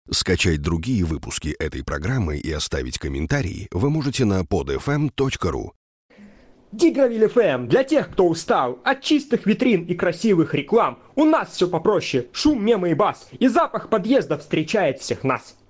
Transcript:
Скачать другие выпуски этой программы и оставить комментарии вы можете на podfm.ru. Дигровиль ФМ для тех, кто устал от чистых витрин и красивых реклам. У нас все попроще. Шум, мемы и бас. И запах подъезда встречает всех нас.